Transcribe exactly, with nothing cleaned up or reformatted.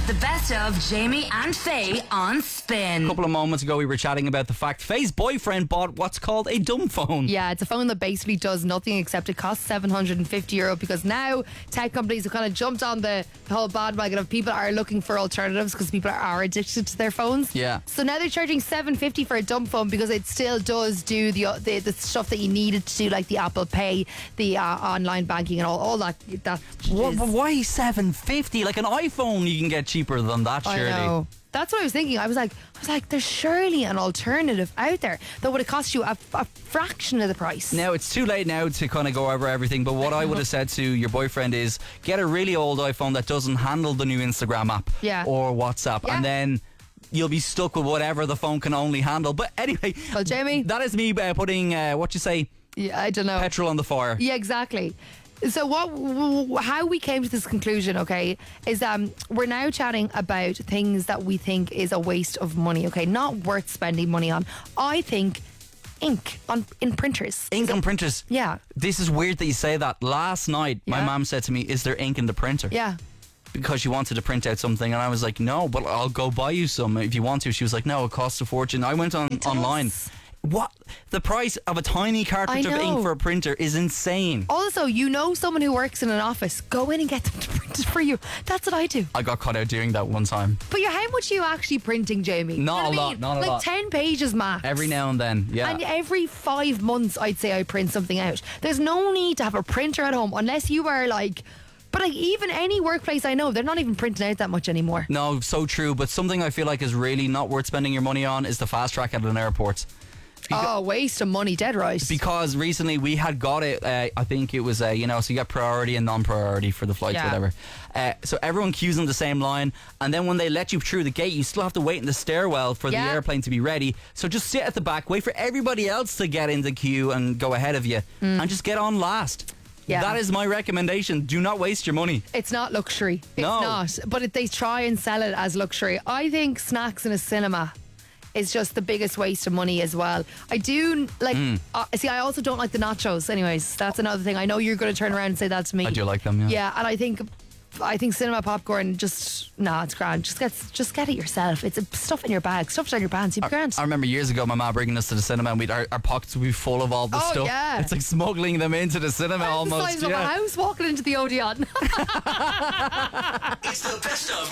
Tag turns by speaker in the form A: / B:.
A: The best of Jamie and Faye on Spin.
B: A couple of moments ago we were chatting about the fact Faye's boyfriend bought what's called a dumb phone.
C: Yeah, it's a phone that basically does nothing except it costs seven hundred fifty euro because now tech companies have kind of jumped on the whole bandwagon of people are looking for alternatives because people are, are addicted to their phones.
B: Yeah.
C: So now they're charging seven hundred fifty for a dumb phone because it still does do the the, the stuff that you needed to do, like the Apple Pay, the uh, online banking and all, all that. that
B: What,
C: is-
B: why seven fifty? Like an iPhone you can get cheaper than that, surely.
C: I know. That's what I was thinking. I was like, I was like, there's surely an alternative out there that would have cost you a, a fraction of the price.
B: Now, it's too late now to kind of go over everything, but what I would have said to your boyfriend is get a really old iPhone that doesn't handle the new Instagram app
C: Yeah.
B: or WhatsApp,
C: Yeah.
B: and then you'll be stuck with whatever the phone can only handle. But anyway,
C: Well, Jamie,
B: that is me uh, putting, uh, what you say,
C: yeah, I don't know.
B: petrol on the fire.
C: Yeah, exactly. So what? w- How we came to this conclusion, okay, is um we're now chatting about things that we think is a waste of money, okay, not worth spending money on. I think ink on in printers.
B: Ink on printers.
C: Yeah.
B: This is weird that you say that. Last night, my
C: Yeah.
B: mum said to me, is there ink in the printer?
C: Yeah.
B: Because she wanted to print out something, and I was like, no, but I'll go buy you some if you want to. She was like, no, it costs a fortune. I went on
C: does.
B: online. What? The price of a tiny cartridge
C: I
B: of ink
C: know.
B: for a printer is insane.
C: Also, you know someone who works in an office, go in and get them to print it for you. That's what I do.
B: I got caught out doing that one time.
C: But you, how much are you actually printing, Jamie? You know
B: Not
C: what
B: a
C: I
B: lot,
C: mean?
B: not a
C: like
B: lot.
C: ten pages max.
B: Every now and then, yeah.
C: And every five months, I'd say I print something out. There's no need to have a printer at home unless you are like. But like even any workplace I know, they're not even printing out that much anymore.
B: No, so true. But something I feel like is really not worth spending your money on is the fast track at an airport.
C: Oh, waste of money, dead right.
B: Because recently we had got it, uh, I think it was, uh, you know, so you got priority and non-priority for the flights,
C: Yeah.
B: whatever. Uh, so everyone queues on the same line, and then when they let you through the gate, you still have to wait in the stairwell for
C: Yeah.
B: the airplane to be ready. So just sit at the back, wait for everybody else to get in the queue and go ahead of you, and just get on last.
C: Yeah.
B: That is my recommendation. Do not waste your money.
C: It's not luxury. It's
B: No.
C: not. But it, they try and sell it as luxury. I think snacks in a cinema is just the biggest waste of money as well. I do like.
B: Mm.
C: Uh, see, I also don't like the nachos. Anyways, that's another thing. I know you're going to turn around and say that to me.
B: I do like them, yeah.
C: Yeah, and I think. I think cinema popcorn just no, it's grand. Just get just get it yourself. It's a, stuff in your bag, stuff down your pants. You'd be grand.
B: I remember years ago my mom bringing us to the cinema, and we'd, our, our pockets would be full of all the
C: Oh,
B: stuff.
C: yeah.
B: It's like smuggling them into the cinema
C: That's the
B: almost.
C: size of a
B: Yeah.
C: house walking into the Odeon.
D: It's the best of